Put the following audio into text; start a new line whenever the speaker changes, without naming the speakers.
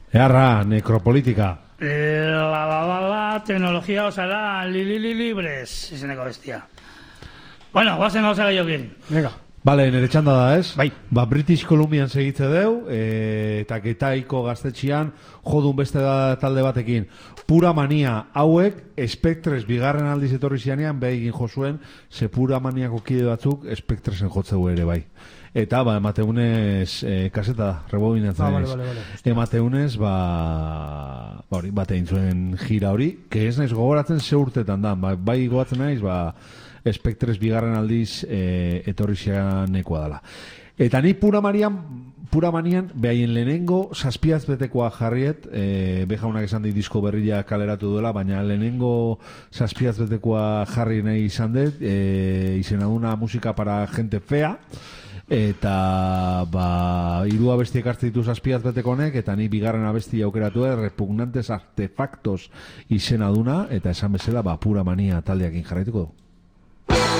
Earra, necropolitika.
Tecnología osará libres, izeneko bestia. Bueno, guazen gauza gehiokin.
Venga.
Bale, nire txanda da, ez?
Bai.
British Columbian segitze deu, eta Getaiko gaztetxian jodun beste talde batekin. Pura mania hauek, Spectres bigarren aldiz etorri zianean, egin jozuen, ze pura maniako kide batzuk Spectresen jotzeu ere bai. Eta, emateunez, kaseta da, rebobinatzen
vale.
Emateunez, bate intzuen gira hori, que ez naiz gogoratzen ze urtetan da, bai gogoratzen naiz, Spectres bigarren aldiz etorri zianekoa dela. Eta ni pura manian, behaien lehenengo saspiaz betekoa jarriet, behaunak esan di disko berria kaleratu duela, baina lehenengo saspiaz betekoa jarri nahi izan dut, izena duna musika para gente fea, eta hiru abesti ekartzen ditu saspiaz beteko honek, eta ni bigarren abesti aukeratu repugnantes artefactos izena duna, eta esan bezala pura mania taldeakin jarraituko du.